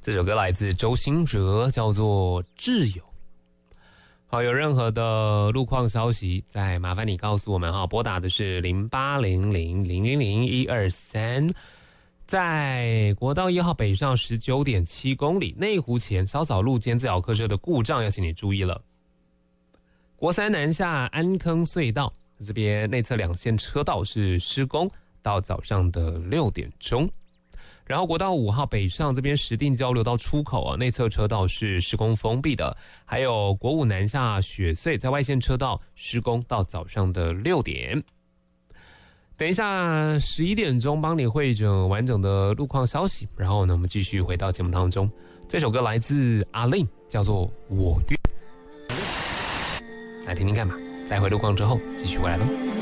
这首歌来自周兴哲，叫做《挚友》。好，有任何的路况消息，再麻烦你告诉我们哈，拨打的是0800000123。在国道1号北上19.7公里，内湖前稍早路肩自咬客车的故障，要请你注意了。国三南下安坑隧道这边内侧2线车道是施工，到早上的6点钟。然后国道5号北上这边石碇交流道出口啊，内侧车道是施工封闭的。还有国5南下雪隧在外线车道施工到早上的6点。等一下11点钟帮你汇整完整的路况消息，然后呢我们继续回到节目当中。这首歌来自阿令，叫做《我愿》，来听听看吧。待会路况之后继续回来喽。